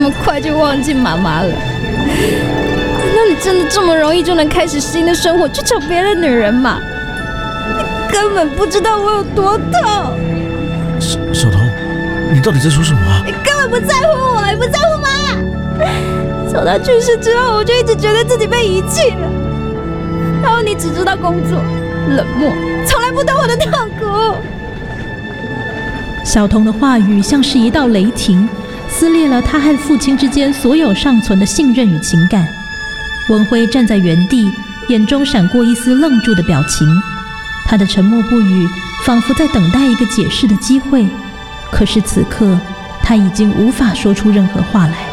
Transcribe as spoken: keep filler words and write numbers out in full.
那么快就忘记妈妈了？难道你真的这么容易就能开始新的生活，去找别的女人吗？你根本不知道我有多痛。 小小童，你到底在说什么啊？ 你根本不在乎我，也不在乎妈。从他去世之后，我就一直觉得自己被遗弃了。然后你只知道工作、冷漠，从来不懂我的痛苦。 小童的话语像是一道雷霆，撕裂了他和父亲之间所有尚存的信任与情感。文辉站在原地，眼中闪过一丝愣住的表情。他的沉默不语，仿佛在等待一个解释的机会。可是此刻，他已经无法说出任何话来。